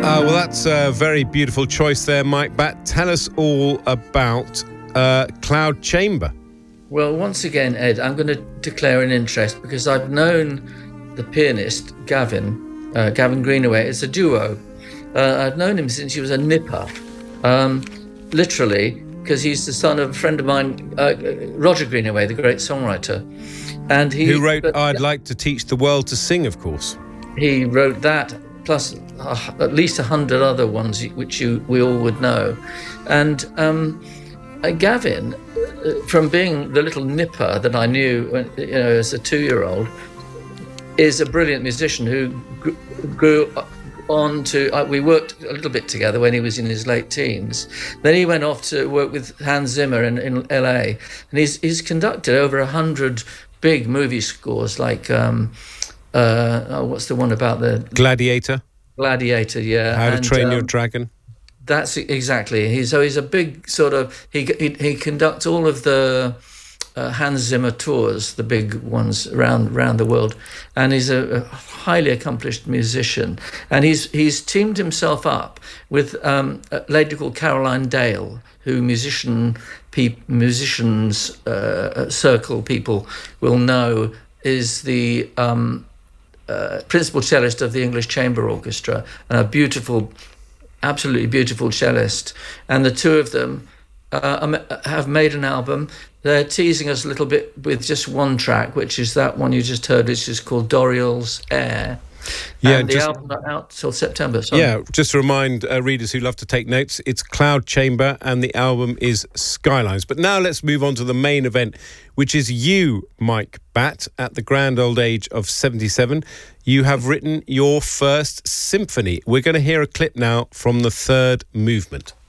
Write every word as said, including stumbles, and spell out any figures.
Uh, well, that's a very beautiful choice there, Mike Batt. Tell us all about uh, Cloud Chamber. Well, once again, Ed, I'm going to declare an interest because I've known the pianist, Gavin, uh, Gavin Greenaway. It's a duo. Uh, I've known him since he was a nipper, um, literally, because he's the son of a friend of mine, uh, Roger Greenaway, the great songwriter. And he Who wrote but, I'd Like to Teach the World to Sing, of course. He wrote that, plus uh, at least a hundred other ones, which you we all would know. And um, uh, Gavin, uh, from being the little nipper that I knew when, you know, as a two-year-old, is a brilliant musician who grew, grew on to, uh, we worked a little bit together when he was in his late teens. Then he went off to work with Hans Zimmer in, in L A, and he's, he's conducted over a hundred big movie scores, like, um, uh, oh, what's the one about the... Gladiator? Gladiator, yeah. How to and, Train um, Your Dragon? That's exactly. He, so he's a big sort of, he, he, he conducts all of the uh, Hans Zimmer tours, the big ones around, around the world. And he's a, a highly accomplished musician. And he's he's teamed himself up with um, a lady called Caroline Dale, who musician pe- musicians uh, circle people will know is the um, uh, principal cellist of the English Chamber Orchestra, and a beautiful, absolutely beautiful cellist. And the two of them uh, have made an album. They're teasing us a little bit with just one track, which is that one you just heard, which is called Doriel's Air. Yeah, and the just, album not out till September. Sorry. Yeah, just to remind uh, readers who love to take notes, it's Cloud Chamber and the album is Skylines. But now let's move on to the main event, which is you, Mike Batt, at the grand old age of seventy-seven. You have written your first symphony. We're going to hear a clip now from the third movement.